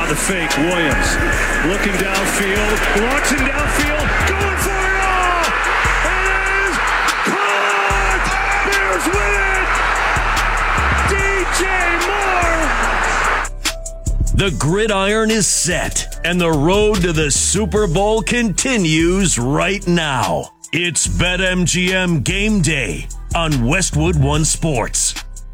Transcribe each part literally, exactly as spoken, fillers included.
on the fake. Williams looking downfield, launching downfield, going for it all. It is caught. Bears win it. D J Moore. The gridiron is set, and the road to the Super Bowl continues right now. It's BetMGM Game Day on Westwood One Sports.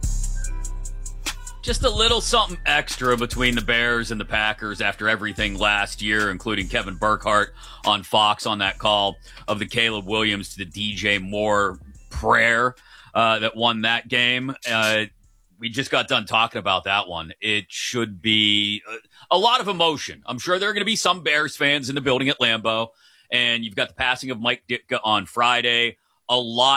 Just a little something extra between the Bears and the Packers after everything last year, including Kevin Burkhardt on Fox on that call of the Caleb Williams to the D J Moore prayer uh, that won that game. Uh, we just got done talking about that one. It should be a, a lot of emotion. I'm sure there are going to be some Bears fans in the building at Lambeau, and you've got the passing of Mike Ditka on Friday. A lot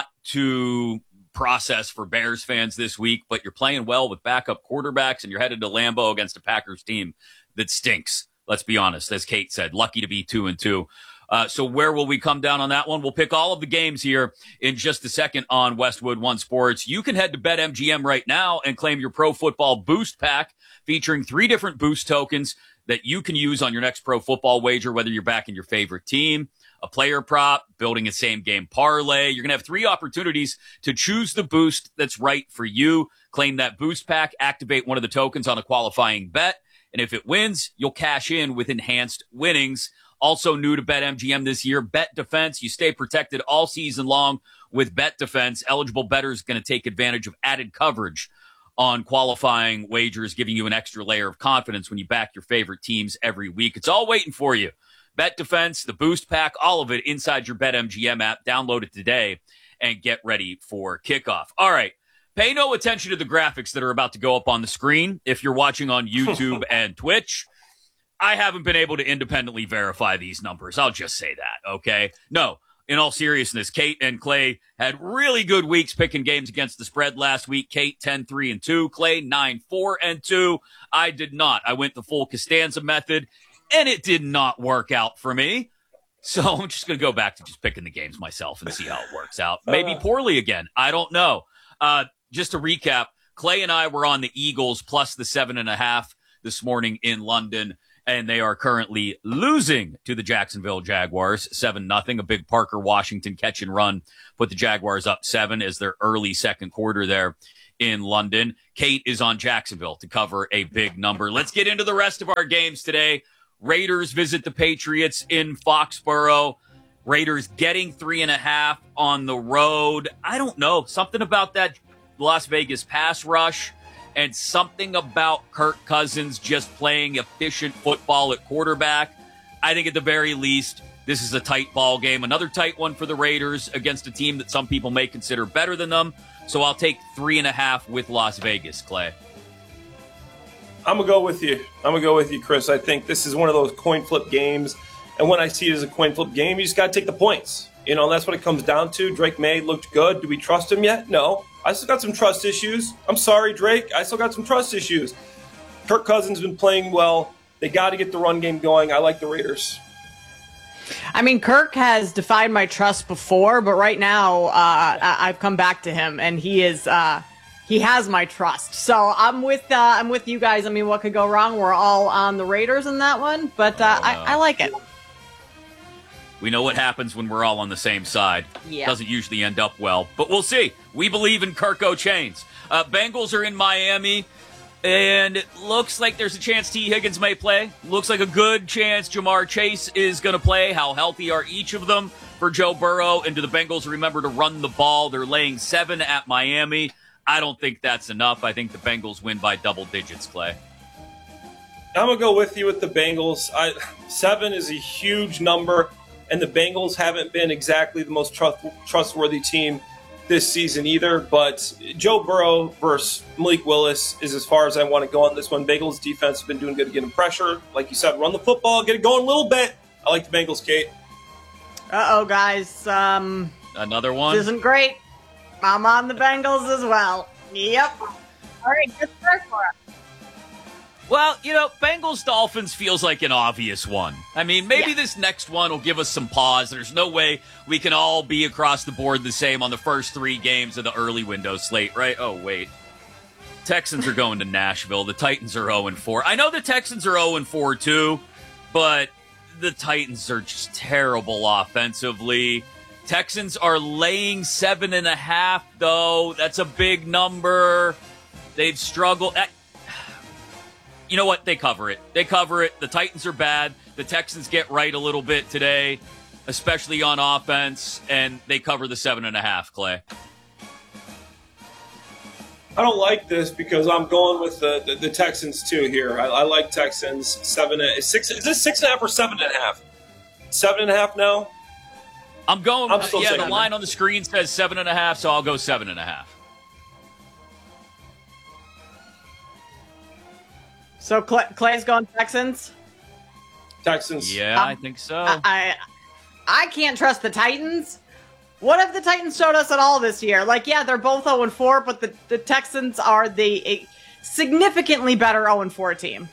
to process for Bears fans this week, but you're playing well with backup quarterbacks, and you're headed to Lambeau against a Packers team that stinks. Let's be honest, as Kate said, lucky to be two and two. Uh, so where will we come down on that one? We'll pick all of the games here in just a second on Westwood One Sports. You can head to BetMGM right now and claim your Pro Football Boost Pack featuring three different boost tokens that you can use on your next pro football wager, whether you're backing your favorite team, a player prop, building a same-game parlay. You're going to have three opportunities to choose the boost that's right for you. Claim that boost pack, activate one of the tokens on a qualifying bet, and if it wins, you'll cash in with enhanced winnings. Also new to BetMGM this year, Bet Defense. You stay protected all season long with Bet Defense. Eligible bettors going to take advantage of added coverage on qualifying wagers, giving you an extra layer of confidence when you back your favorite teams every week. It's all waiting for you. Bet Defense, the Boost Pack, all of it inside your BetMGM app. Download it today and get ready for kickoff. All right. Pay no attention to the graphics that are about to go up on the screen if you're watching on YouTube and Twitch. I haven't been able to independently verify these numbers. I'll just say that, okay? No, in all seriousness, Kate and Clay had really good weeks picking games against the spread last week. Kate, ten three and two. Clay, nine four and two. I did not. I went the full Costanza method, and it did not work out for me. So I'm just going to go back to just picking the games myself and see how it works out. Maybe poorly again. I don't know. Uh, just to recap, Clay and I were on the Eagles plus the seven and a half this morning in London, and they are currently losing to the Jacksonville Jaguars, seven nothing. A big Parker Washington catch and run put the Jaguars up seven as their early second quarter there in London. Kate is on Jacksonville to cover a big number. Let's get into the rest of our games today. Raiders visit the Patriots in Foxborough. Raiders getting three and a half on the road. I don't know. Something about that Las Vegas pass rush and something about Kirk Cousins just playing efficient football at quarterback. I think at the very least, this is a tight ball game. Another tight one for the Raiders against a team that some people may consider better than them. So I'll take three and a half with Las Vegas, Clay. I'm going to go with you. I'm going to go with you, Chris. I think this is one of those coin flip games. And when I see it as a coin flip game, you just got to take the points. You know, that's what it comes down to. Drake May looked good. Do we trust him yet? No. I still got some trust issues. I'm sorry, Drake. I still got some trust issues. Kirk Cousins has been playing well. They got to get the run game going. I like the Raiders. I mean, Kirk has defied my trust before, but right now uh, I- I've come back to him, and he is uh, he has my trust. So I'm with uh, I'm with you guys. I mean, what could go wrong? We're all on the Raiders in that one, but uh, oh, no. I-, I like it. We know what happens when we're all on the same side. Yeah. Doesn't usually end up well, but we'll see. We believe in Kirk O'Chains. Uh, Bengals are in Miami, and it looks like there's a chance T. Higgins may play. Looks like a good chance Jamar Chase is going to play. How healthy are each of them for Joe Burrow? And do the Bengals remember to run the ball? They're laying seven at Miami. I don't think that's enough. I think the Bengals win by double digits, Clay. I'm going to go with you with the Bengals. I, seven is a huge number. And the Bengals haven't been exactly the most trust, trustworthy team this season either. But Joe Burrow versus Malik Willis is as far as I want to go on this one. Bengals defense has been doing good getting pressure. Like you said, run the football, get it going a little bit. I like the Bengals, Kate. Uh-oh, guys. Um, Another one? This isn't great. I'm on the Bengals as well. Yep. All right, good start for us. Well, you know, Bengals-Dolphins feels like an obvious one. I mean, maybe Yeah. this next one will give us some pause. There's no way we can all be across the board the same on the first three games of the early window slate, right? Oh, wait. Texans are going to Nashville. The Titans are oh and four. I know the Texans are oh and four too, but the Titans are just terrible offensively. Texans are laying seven and a half, though. That's a big number. They've struggled. You know what? They cover it. They cover it. The Titans are bad. The Texans get right a little bit today, especially on offense, and they cover the seven and a half, Clay. I don't like this because I'm going with the, the, the Texans too here. I, I like Texans seven and six. Is this six and a half or seven and a half? Seven and a half now. I'm going. I'm still yeah, saying the line on the screen says seven and a half, so I'll go seven and a half. So Clay, Clay's going Texans. Texans. Yeah, um, I think so. I, I I can't trust the Titans. What have the Titans showed us at all this year? Like, yeah, they're both oh and four, but the, the Texans are the a significantly better oh and four team.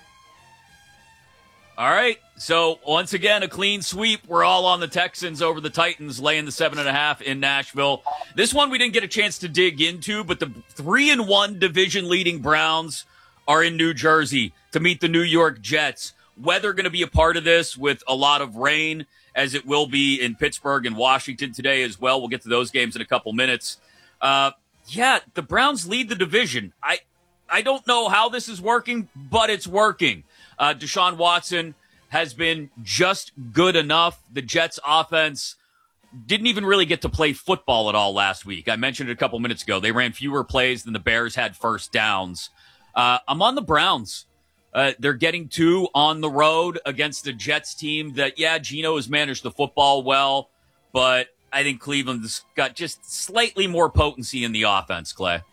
All right. So, once again, a clean sweep. We're all on the Texans over the Titans, laying the seven and a half in Nashville. This one we didn't get a chance to dig into, but the three and one division-leading Browns are in New Jersey to meet the New York Jets. Weather going to be a part of this with a lot of rain, as it will be in Pittsburgh and Washington today as well. We'll get to those games in a couple minutes. Uh, yeah, the Browns lead the division. I I don't know how this is working, but it's working. Uh, Deshaun Watson has been just good enough. The Jets' offense didn't even really get to play football at all last week. I mentioned it a couple minutes ago. They ran fewer plays than the Bears had first downs. Uh, I'm on the Browns. Uh, they're getting two on the road against the Jets team that, yeah, Geno has managed the football well, but I think Cleveland's got just slightly more potency in the offense, Clay.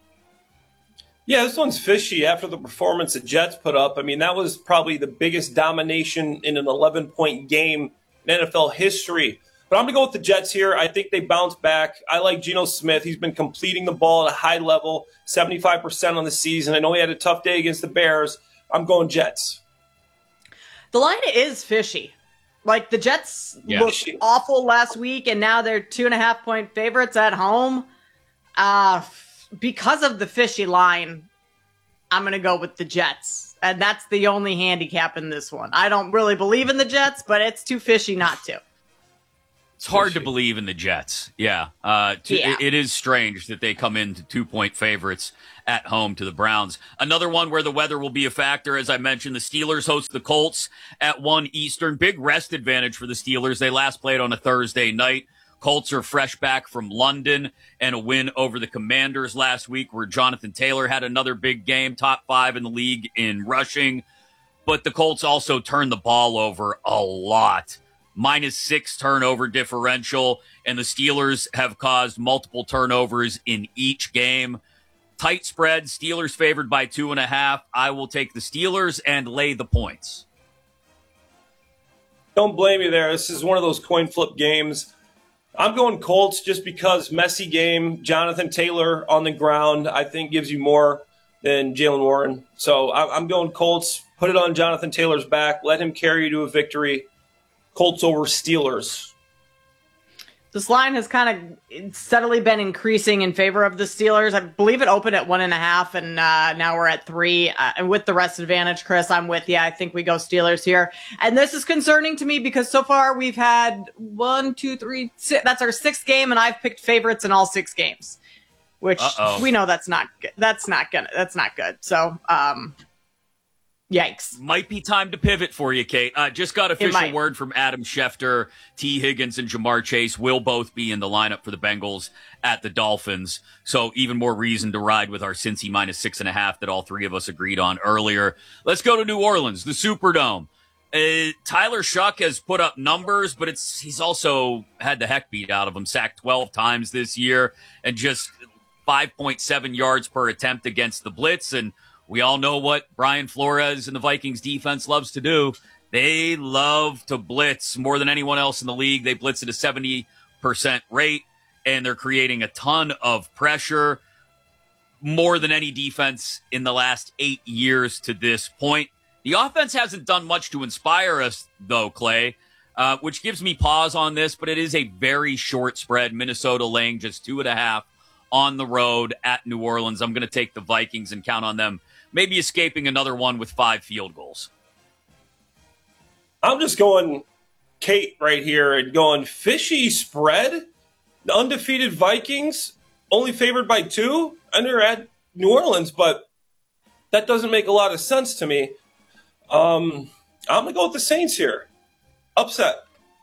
Yeah, this one's fishy after the performance the Jets put up. I mean, that was probably the biggest domination in an eleven-point game in N F L history. But I'm going to go with the Jets here. I think they bounce back. I like Geno Smith. He's been completing the ball at a high level, seventy-five percent on the season. I know he had a tough day against the Bears. I'm going Jets. The line is fishy. Like, the Jets Yeah. looked awful last week, and now they're two and a half point favorites at home. Uh, because of the fishy line, I'm going to go with the Jets. And that's the only handicap in this one. I don't really believe in the Jets, but it's too fishy not to. It's hard to believe in the Jets. Yeah. Uh, to, Yeah. It, it is strange that they come into two-point favorites at home to the Browns. Another one where the weather will be a factor. As I mentioned, the Steelers host the Colts at one Eastern. Big rest advantage for the Steelers. They last played on a Thursday night. Colts are fresh back from London and a win over the Commanders last week, where Jonathan Taylor had another big game, top five in the league in rushing. But the Colts also turned the ball over a lot. Minus six turnover differential, and the Steelers have caused multiple turnovers in each game. Tight spread, Steelers favored by two and a half. I will take the Steelers and lay the points. Don't blame me there. This is one of those coin flip games. I'm going Colts just because messy game. Jonathan Taylor on the ground, I think, gives you more than Jaylen Warren. So I'm going Colts. Put it on Jonathan Taylor's back. Let him carry you to a victory. Colts over Steelers. This line has kind of steadily been increasing in favor of the Steelers. I believe it opened at one and a half, and uh, now we're at three. Uh, and with the rest advantage, Chris, I'm with you. I think we go Steelers here. And this is concerning to me because so far we've had one, two, three, six. That's our sixth game, and I've picked favorites in all six games, which Uh-oh. we know that's not good. That's not gonna. That's not good. So, um, yikes. Might be time to pivot for you, Kate. Uh, just got official might. word from Adam Schefter. T. Higgins and Jamar Chase will both be in the lineup for the Bengals at the Dolphins. So even more reason to ride with our Cincy minus six and a half that all three of us agreed on earlier. Let's go to New Orleans, the Superdome. Uh, Tyler Shuck has put up numbers, but it's he's also had the heck beat out of him. Sacked twelve times this year and just five point seven yards per attempt against the blitz. And we all know what Brian Flores and the Vikings defense loves to do. They love to blitz more than anyone else in the league. They blitz at a seventy percent rate, and they're creating a ton of pressure, more than any defense in the last eight years to this point. The offense hasn't done much to inspire us, though, Clay, uh, which gives me pause on this, but it is a very short spread. Minnesota laying just two and a half on the road at New Orleans. I'm going to take the Vikings and count on them maybe escaping another one with five field goals. I'm just going Kate right here and going fishy spread. The undefeated Vikings only favored by two, and they're at New Orleans, but that doesn't make a lot of sense to me. Um, I'm going to go with the Saints here. Upset.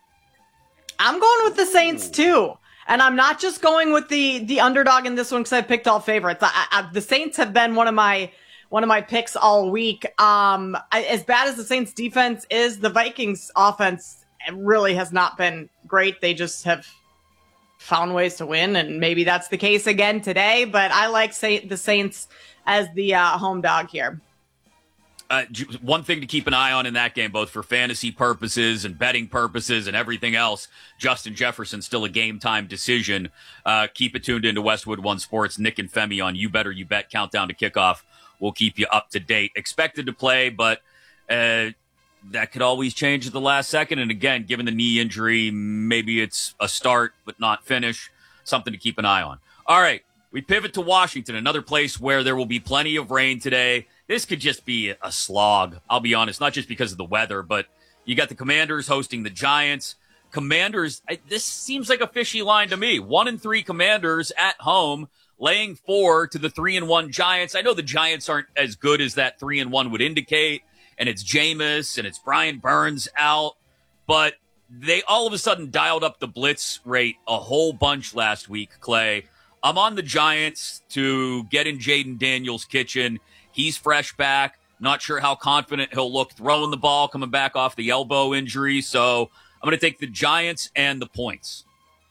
I'm going with the Saints too. And I'm not just going with the the underdog in this one because I picked all favorites. I, I, the Saints have been one of my one of my picks all week. Um, I, as bad as the Saints defense is, the Vikings offense really has not been great. They just have found ways to win, and maybe that's the case again today. But I like say, the Saints as the uh, home dog here. Uh, one thing to keep an eye on in that game, both for fantasy purposes and betting purposes and everything else, Justin Jefferson still a game time decision. Uh, keep it tuned into Westwood One Sports. Nick and Femi on You Better You Bet Countdown to Kickoff will keep you up to date. Expected to play, but uh, that could always change at the last second. And again, given the knee injury, maybe it's a start but not finish. Something to keep an eye on. All right, we pivot to Washington, another place where there will be plenty of rain today. This could just be a slog, I'll be honest, not just because of the weather, but you got the Commanders hosting the Giants. Commanders, I, this seems like a fishy line to me. One and three Commanders at home, laying four to the three and one Giants. I know the Giants aren't as good as that three and one would indicate, and it's Jameis and it's Brian Burns out, but they all of a sudden dialed up the blitz rate a whole bunch last week, Clay. I'm on the Giants to get in Jaden Daniels' kitchen. He's fresh back. Not sure how confident he'll look throwing the ball, coming back off the elbow injury. So I'm going to take the Giants and the points.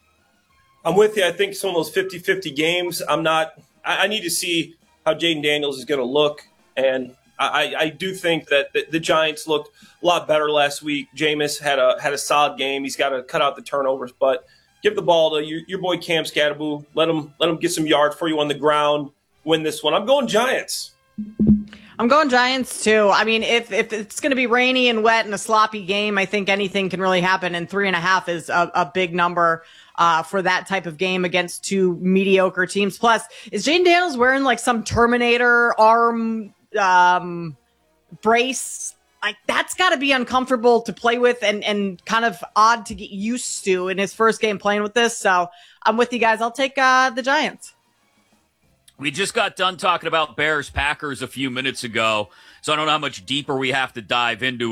I'm with you. I think some of those fifty-fifty games, I'm not – I need to see how Jaden Daniels is going to look. And I, I do think that the, the Giants looked a lot better last week. Jameis had a had a solid game. He's got to cut out the turnovers. But give the ball to your, your boy Cam Scatterbo. Let him, let him get some yards for you on the ground. Win this one. I'm going Giants. I'm going Giants too. I mean, if if it's going to be rainy and wet and a sloppy game, I think anything can really happen. And three and a half is a, a big number uh, for that type of game against two mediocre teams. Plus, is Jaden Daniels wearing like some Terminator arm um, brace? Like that's got to be uncomfortable to play with and and kind of odd to get used to in his first game playing with this. So I'm with you guys. I'll take uh, the Giants. We just got done talking about Bears Packers a few minutes ago, so I don't know how much deeper we have to dive into